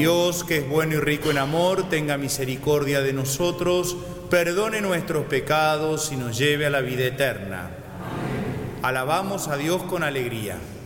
Dios, que es bueno y rico en amor, tenga misericordia de nosotros, perdone nuestros pecados y nos lleve a la vida eterna. Amén. Alabamos a Dios con alegría.